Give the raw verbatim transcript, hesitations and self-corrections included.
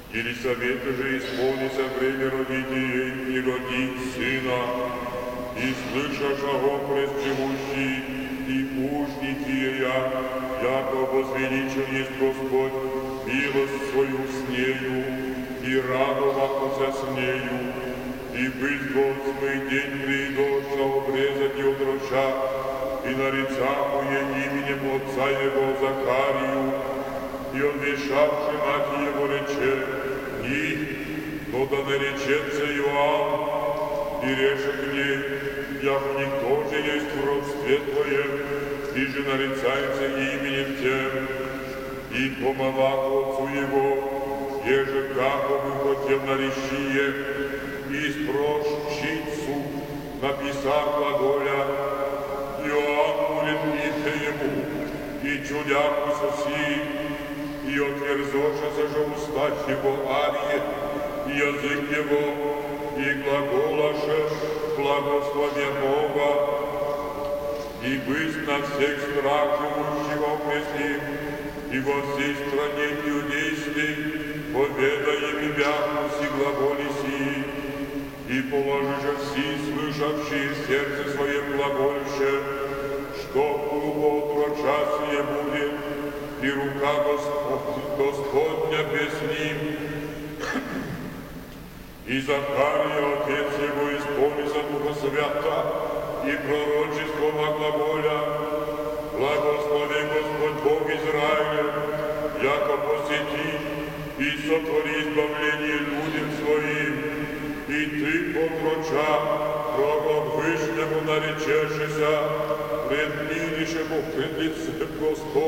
Елисавета же исполнится время родить ей и родить сына, и слыша шагом преживущий, и ужники ея, яко возвеличен есть Господь, милость свою с нею, и радоваться с нею, и быть восьмый день придоша обрезать и отроча, и нарицаmu je именем отца его Захарию, и он вешавши мать его рече, ни, но да наречется Иоанн, и решит мне, як никто же есть в родстве твоем, и же нарицается именем тем, и помала отцу его, еже како бы хотел наречие, и спрошчицу написав глаголя, Иоанн будет имя ему, и чудяку соси, и отверзошася же уста его арие, и язык его, и глаголаше благослове Бога, и быть на всех страх живущего пред ним, и во всей стране иудейской поведаем имя си глаголи сии, и положишь все слышавшие в сердце своем глаголище, что глубоко отрочасие будет, и рука Господь, Господня без ним. И Захария, отец его, исполнится Духа Свята, и пророчество глаголя, благослови Господь Бог Израиля, яко посети и сотвори избавление людям своим, и ты, отроча, пророк Вышнему наречешься, пред нынешнему пред лицем Господь.